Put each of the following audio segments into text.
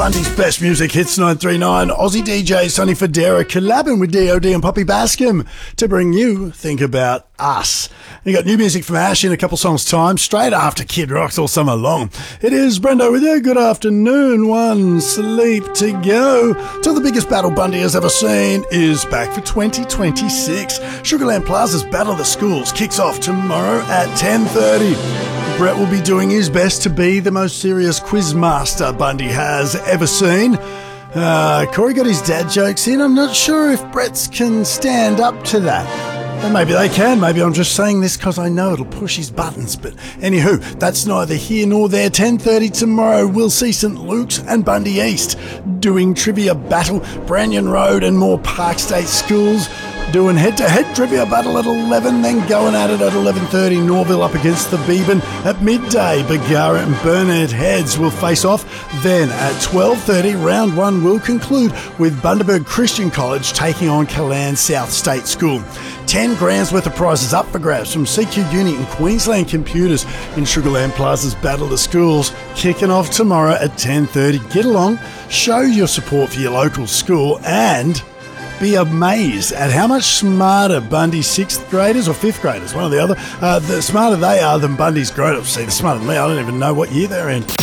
Bundy's best music, Hits 939. Aussie DJ Sonny Fodera collabing with DOD and Poppy Bascom to bring you Think About Us. You got new music from Ash in a couple songs' time, straight after Kid Rock's all summer long. It is Brendo with you. Good afternoon. One sleep to go. Till the biggest battle Bundy has ever seen is back for 2026. Sugarland Plaza's Battle of the Schools kicks off tomorrow at 10:30. Brett will be doing his best to be the most serious quiz master Bundy has ever seen. Corey got his dad jokes in. I'm not sure if Brett's can stand up to that. And maybe they can. Maybe I'm just saying this because I know it'll push his buttons. But anywho, that's neither here nor there. 10:30 tomorrow, we'll see St Luke's and Bundy East doing trivia battle. Branyan Road and more Park State schools doing head-to-head trivia battle at 11, then going at it at 11:30. Norville up against the Beeban at midday. Bagara and Burnett Heads will face off. Then at 12:30, round one will conclude with Bundaberg Christian College taking on Callan South State School. 10 grand's worth of prizes up for grabs from CQ Uni and Queensland Computers in Sugarland Plaza's Battle of the Schools, kicking off tomorrow at 10:30. Get along, show your support for your local school, and be amazed at how much smarter Bundy's 6th graders or 5th graders, one or the other, the smarter they are than Bundy's grown-ups. See, they're smarter than me. I don't even know what year they're in.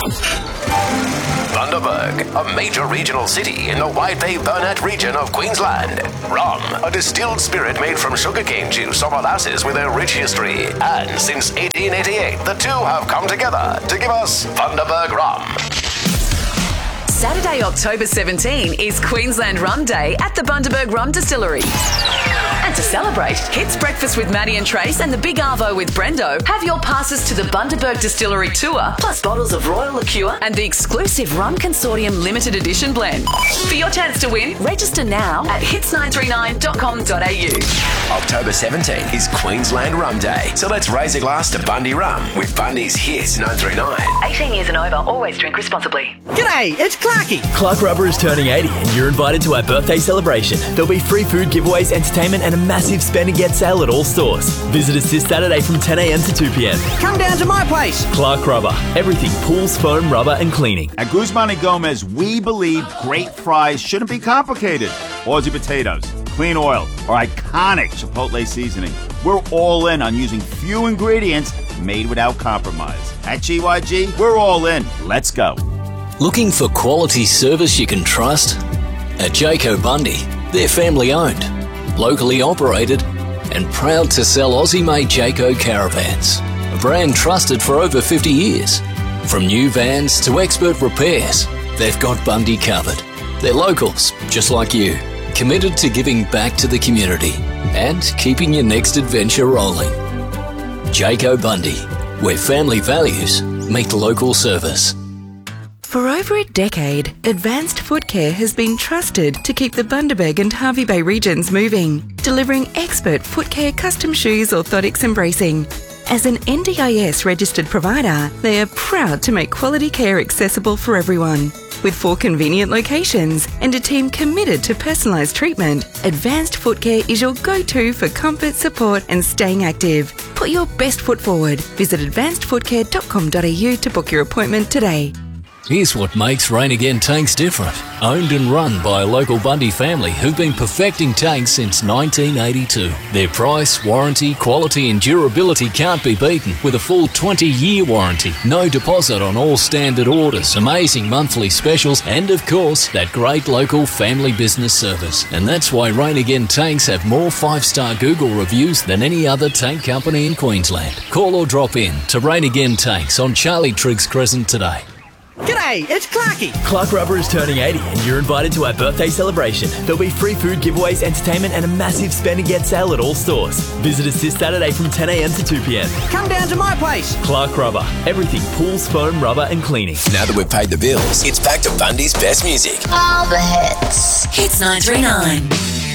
Bundaberg, a major regional city in the White Bay Burnett region of Queensland. Rum, a distilled spirit made from sugarcane juice or molasses with a rich history. And since 1888, the two have come together to give us Bundaberg Rum. Saturday, October 17 is Queensland Rum Day at the Bundaberg Rum Distillery. And to celebrate, Hits Breakfast with Maddie and Trace and the Big Arvo with Brendo have your passes to the Bundaberg Distillery Tour, plus bottles of Royal Liqueur and the exclusive Rum Consortium Limited Edition blend. For your chance to win, register now at hits939.com.au. October 17 is Queensland Rum Day, so let's raise a glass to Bundy Rum with Bundy's Hits 939. 18 years and over, always drink responsibly. G'day, it's Clarky. Clark Rubber is turning 80 and you're invited to our birthday celebration. There'll be free food giveaways, entertainment and a massive spend and get sale at all stores. Visit us this Saturday from 10 a.m. to 2 p.m. Come down to my place. Clark Rubber. Everything pools, foam, rubber and cleaning. At Guzman and Gomez, we believe great fries shouldn't be complicated. Aussie potatoes, clean oil, or iconic Chipotle seasoning. We're all in on using few ingredients made without compromise. At GYG, we're all in. Let's go. Looking for quality service you can trust? At Jayco Bundy, they're family owned, locally operated, and proud to sell Aussie-made Jayco caravans, a brand trusted for over 50 years. From new vans to expert repairs, they've got Bundy covered. They're locals, just like you, committed to giving back to the community and keeping your next adventure rolling. Jayco Bundy, where family values meet local service. For over a decade, Advanced Foot Care has been trusted to keep the Bundaberg and Hervey Bay regions moving, delivering expert foot care, custom shoes, orthotics and bracing. As an NDIS registered provider, they are proud to make quality care accessible for everyone. With 4 convenient locations and a team committed to personalised treatment, Advanced Foot Care is your go-to for comfort, support and staying active. Put your best foot forward. Visit advancedfootcare.com.au to book your appointment today. Here's what makes Rain Again Tanks different. Owned and run by a local Bundy family who've been perfecting tanks since 1982. Their price, warranty, quality and durability can't be beaten with a full 20-year warranty. No deposit on all standard orders, amazing monthly specials and of course that great local family business service. And that's why Rain Again Tanks have more 5-star Google reviews than any other tank company in Queensland. Call or drop in to Rain Again Tanks on Charlie Triggs Crescent today. G'day, it's Clarky. Clark Rubber is turning 80 and you're invited to our birthday celebration. There'll be free food giveaways, entertainment and a massive spend and get sale at all stores. Visit us this Saturday from 10 a.m. to 2 p.m. Come down to my place. Clark Rubber. Everything pools, foam, rubber and cleaning. Now that we've paid the bills, it's back to Bundy's best music. All the hits. Hits 939.